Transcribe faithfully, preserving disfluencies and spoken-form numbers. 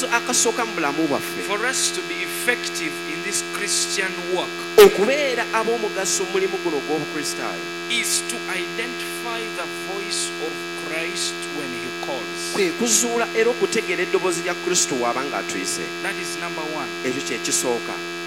akaso akasooka mu bulamu bwaffe for us to be effective in this Christian work okubeera ab'omugaso mulimu guno gw'obukristaayo is to identify the voice of Christ when he calls. kwe kuzuula era okutegeera eddoboozi lya kristo waaba ng'atuyise. That is number one. Ekyo kye kisooka.